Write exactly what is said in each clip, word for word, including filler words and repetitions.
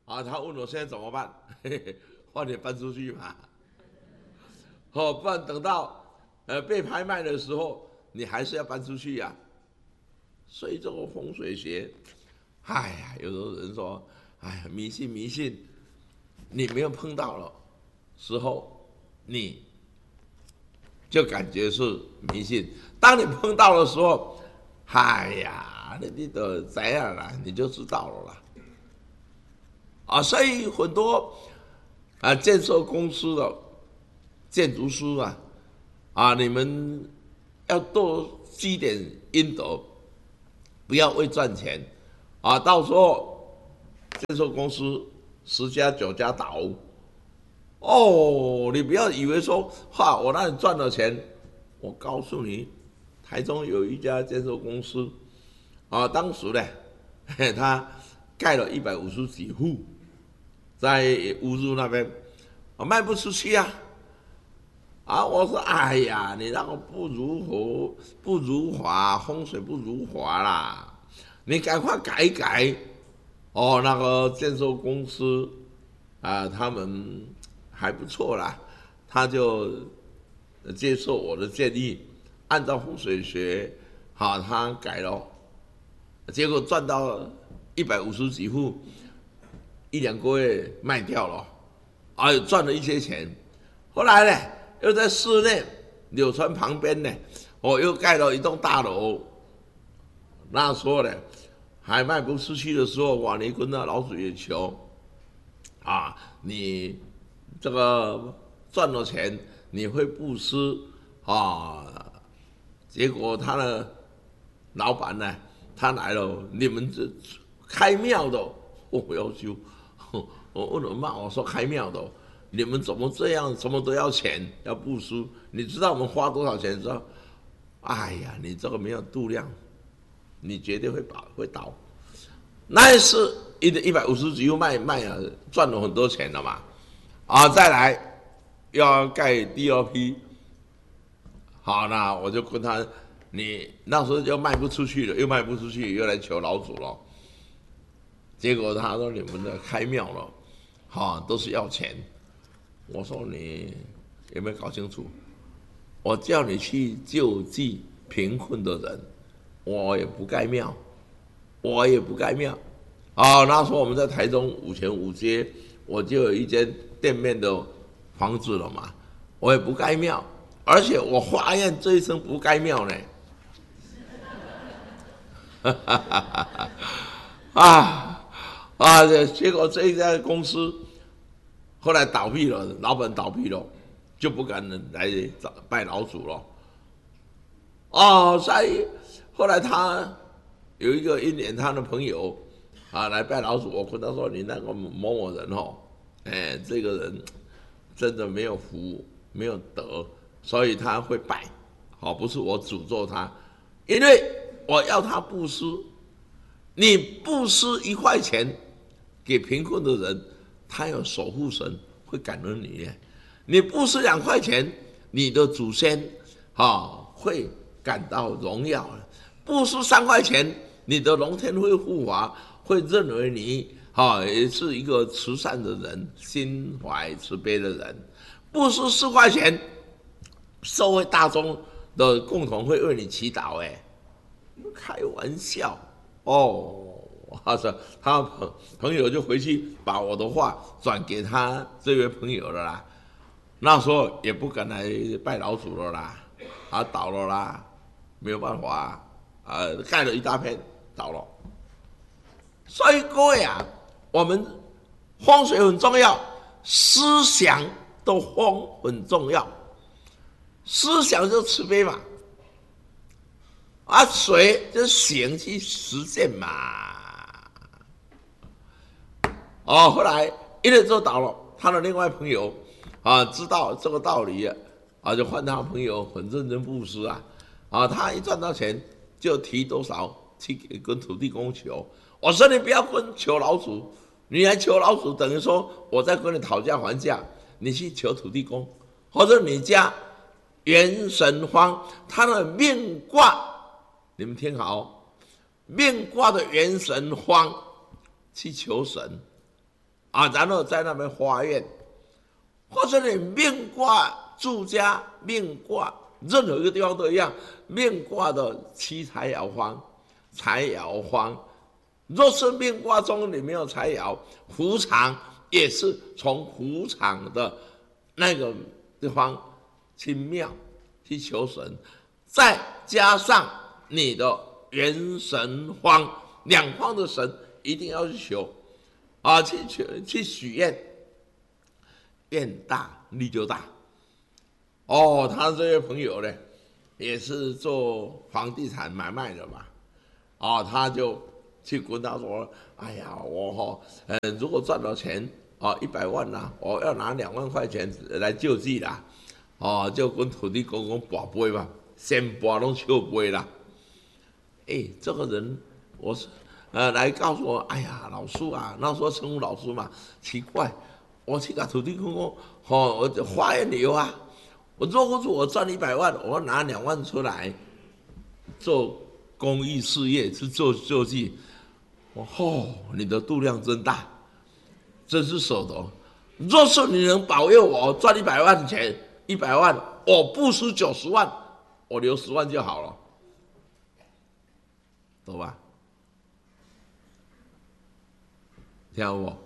啊，他问我现在怎么办？嘿嘿，换你搬出去嘛。哦，不然等到呃被拍卖的时候，你还是要搬出去呀、啊。所以这个风水学，哎呀，有的人说，哎呀，迷信迷信，你没有碰到了时候，你就感觉是迷信；当你碰到的时候，哎呀，你你的怎样了，你就知道了啦。啊，所以很多啊建设公司的建筑师啊，啊，你们要多积点阴德，不要为赚钱啊，到时候建设公司十家九家倒。哦，你不要以为说哈，我那里赚了钱，我告诉你，台中有一家建设公司啊，当时呢，他盖了一百五十几户，在乌日那边，啊，卖不出去啊。啊，我说，哎呀，你那个不如何不如华，风水不如华啦，你赶快改一改。哦，那个建设公司啊，他们还不错啦，他就接受我的建议，按照风水学，好、啊，他改了，结果赚到一百五十几户，一两个月卖掉了，啊，赚了一些钱。后来呢，又在室内柳川旁边呢，我又盖了一栋大楼。那时候呢，还卖不出去的时候，哇，你跟那老鼠也求啊，你这个赚了钱，你会布施啊？结果他的老板呢，他来了，你们这开庙的，我要求，我问我骂我说开庙的，你们怎么这样，什么都要钱，要布施？你知道我们花多少钱？说，哎呀，你这个没有度量，你绝对会倒会倒。那一次一一百五十几户卖卖啊，赚了很多钱了嘛。啊，再来要盖第二批，好，那我就跟他，你那时候就卖不出去了，又卖不出去，又来求老祖了。结果他说你们的开庙了，哈，都是要钱。我说你有没有搞清楚？我叫你去救济贫困的人，我也不盖庙，我也不盖庙。啊，那时候我们在台中五权五街，我就有一间店面的房子了嘛，我也不盖庙，而且我发愿这一生不盖庙呢。啊啊！结果这一家公司后来倒闭了，老板倒闭了，就不敢来找拜老祖了。哦，所以后来他有一个一年，他的朋友啊来拜老祖，我跟他说：“你那个某某人哦，哎，这个人真的没有福，没有德，所以他会拜。好，不是我诅咒他，因为我要他布施。你布施一块钱给贫困的人，他有守护神会感恩你。你布施两块钱，你的祖先啊会感到荣耀。布施三块钱，你的龙天会护法会认为你啊也是一个慈善的人，心怀慈悲的人。布施四块钱，社会大众的共同会为你祈祷。哎，开玩笑。哦，他说他朋友就回去把我的话转给他这位朋友了啦。那时候也不敢来拜老祖了啦，啊倒了啦，没有办法啊，呃盖了一大片倒了。所以各位啊，我们风水很重要，思想的风很重要，思想就是慈悲嘛。啊，水就是行去实践嘛。哦，后来一年就倒了，他的另外朋友啊知道这个道理啊，就换他朋友很认真布施啊，啊，他一赚到钱就提多少去跟土地公求。我说你不要跟求老祖，你来求老祖等于说我在跟你讨价还价，你去求土地公，或者你家元神方他的命卦。你们听好，命卦的元神方去求神， 啊，然后在那边发愿，或者你命卦住家、命卦任何一个地方都一样，命卦的七财爻方、财爻方，若是命卦中你没有财爻，伏藏也是从伏藏的那个地方去庙去求神，再加上你的元神方，两方的神一定要去求啊，去求去许愿，愿大力就大。哦，他这位朋友呢，也是做房地产买卖的嘛，哦，他就去跟他说：“哎呀，我哈、哦，呃，如果赚到钱啊，一百万啦，我要拿两万块钱来救济啦。”哦，就跟土地公公跋杯嘛，先跋拢笑杯啦。哎，这个人，我是呃来告诉我，哎呀，老叔啊，那时候称呼老叔嘛，奇怪，我去给土地公公，哦，我发愿流啊，我如果说我赚一百万，我要拿两万出来做公益事业，去做救济。我哦，你的度量真大，真是舍得。若是你能保佑我赚一百万钱。一百万，我不输九十万，我留十万就好了，懂吧？听到不？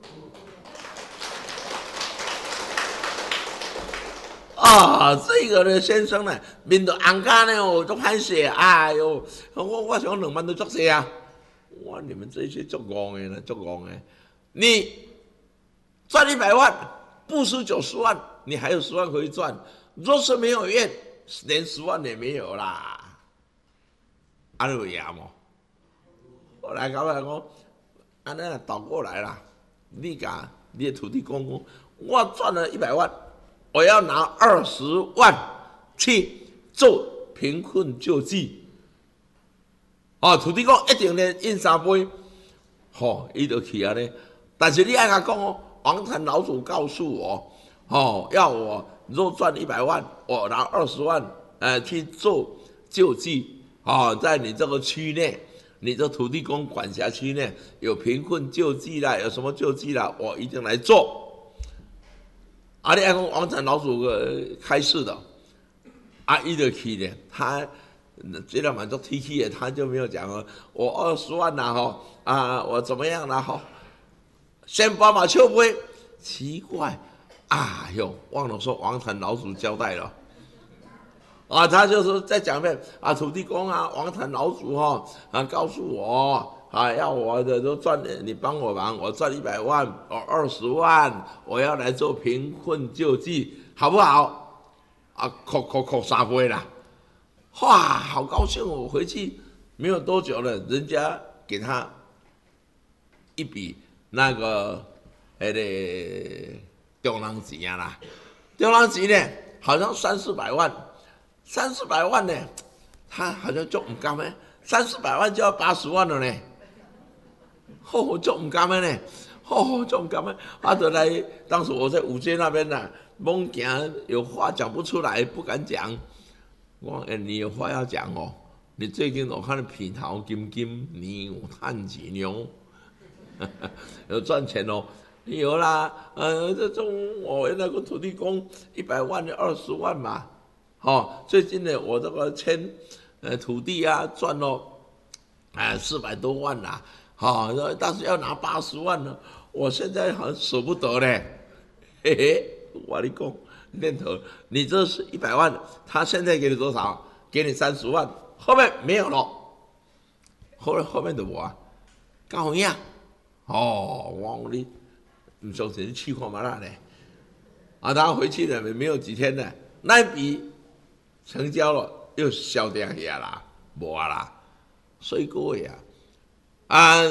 啊，这个呢，先生呢，面对红家呢，我都歹势，哎呦，我我想两万都足些啊！哇，你们这些足戆的呢，足戆的，你赚一百万，不输九十万。你还有十万可以赚，若是没有愿，连十万也没有啦。啊，你有赢吗？后来搞来讲，安尼倒过来啦，你讲你的土地公公，我赚了一百万，我要拿二十万去做贫困救济。哦，土地公一定呢印三杯，吼，伊就去啊咧。但是你爱甲讲哦，王禅老祖告诉我。哦，要我若赚一百万，我拿二十万，呃，去做救济啊、哦，在你这个区内，你这土地公管辖区内有贫困救济啦，有什么救济啦，我一定来做。啊，你爱讲王禅老祖开示的，啊，伊就去呢，他这个满足提起的，他就没有讲哦，我二十万啦，哈，啊，我怎么样啦，哈，先把马丘杯，奇怪。啊哟，忘了说王禅老祖交代了，啊，他就是在讲面啊，土地公啊，王禅老祖哈、哦、啊，告诉我啊，要我的都赚，你帮我忙，我赚一百万，我二十万，我要来做贫困救济，好不好？啊，扣扣扣三杯啦，哇，好高兴哦！我回去没有多久了，人家给他一笔那个那个。中人钱啊啦，中人钱呢，好像三四百万，三四百万呢，他好像就唔甘呢，三四百万就要八十万了呢，哦，就唔甘呢，哦，就唔甘呢，啊，就来，当时我在五街那边呐、啊，懵行，有话讲不出来，不敢讲。我说，哎，你有话要讲哦，你最近我看你皮头金金，你有赚钱哟，有赚钱哦。有啦，呃，这种我原来跟土地公一百万的二十万嘛，哦，最近呢，我这个签呃土地啊赚了，哎四百多万啦，好、哦，但是要拿八十万呢，我现在很舍不得嘞，嘿嘿，我跟你讲，念头，你这是一百万，他现在给你多少？给你三十万，后面没有了，后来后面的我啊，干红样，哦，我你。唔相信你去看嘛啦呢？啊，他回去了没有几天呢，那一笔成交了，又消掉下啦，无啦。所以各位啊，啊，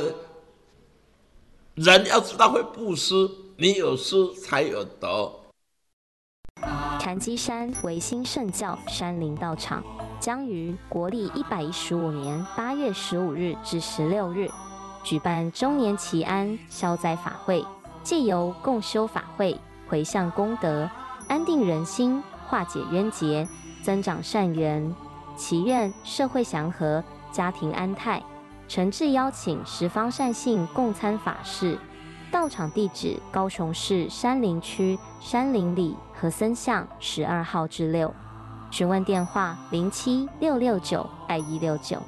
人要知道会布施，你有施才有得。 禅机山维新圣教山林道场将于国历一百一十五年八月十五日至十六日举办周年祈安消灾法会。借由共修法会，回向功德，安定人心，化解冤结，增长善缘，祈愿社会祥和，家庭安泰。诚挚邀请十方善信共参法事， 到场地址：高雄市山林区山林里和森巷十二号之六。询问电话：零七六六九二一六九。